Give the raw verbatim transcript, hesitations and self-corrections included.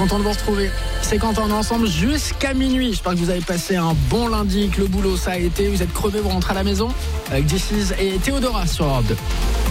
content de vous retrouver. C'est Quentin, on est ensemble jusqu'à minuit. J'espère que vous avez passé un bon lundi, que le boulot ça a été. Vous êtes crevés, vous rentrez à la maison avec This Is et Théodora sur Europe deux.